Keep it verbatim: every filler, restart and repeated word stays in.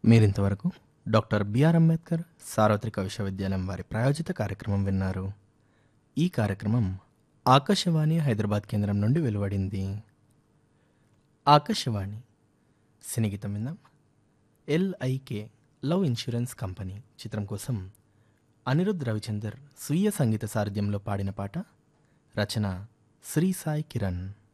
మీరింతవరకు doctor BR Ambedkar సార్వత్రిక విశ్వవిద్యాలయం వారి ప్రాయోజిత కార్యక్రమం విన్నారు. ఈ కార్యక్రమం ఆకాశవాణి హైదరాబాద్ కేంద్రం నుండి వెలువడింది. ఆకాశవాణి సినిగీతం విందాం. ఎల్ఐకే లవ్ ఇన్సూరెన్స్ కంపెనీ చిత్రం కోసం అనిరుద్ రవిచందర్ స్వీయ సంగీత సారథ్యంలో పాడిన పాట. రచన శ్రీ సాయి కిరణ్.